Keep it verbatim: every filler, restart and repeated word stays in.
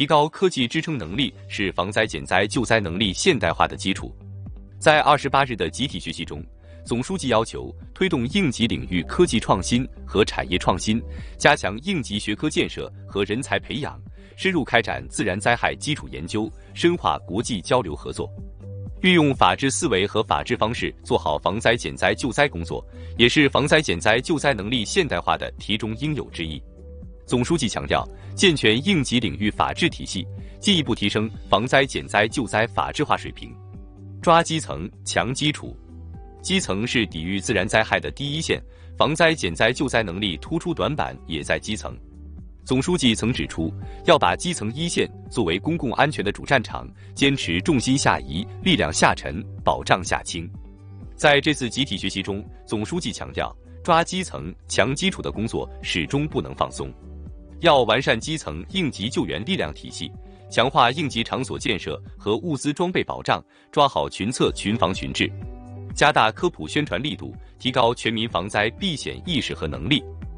提高科技支撑能力是防灾减灾救灾能力现代化的基础。在二十八日的集体学习中，总书记要求推动应急领域科技创新和产业创新，加强应急学科建设和人才培养，深入开展自然灾害基础研究，深化国际交流合作。运用法治思维和法治方式做好防灾减灾救灾工作，也是防灾减灾救灾能力现代化的题中应有之义。总书记强调，健全应急领域法治体系，进一步提升防灾减灾救灾法治化水平，抓基层、强基础。基层是抵御自然灾害的第一线，防灾减灾救灾能力突出短板也在基层。总书记曾指出，要把基层一线作为公共安全的主战场，坚持重心下移、力量下沉、保障下轻。在这次集体学习中，总书记强调，抓基层、强基础的工作始终不能放松，要完善基层应急救援力量体系，强化应急场所建设和物资装备保障，抓好群策群防群治，加大科普宣传力度，提高全民防灾避险意识和能力。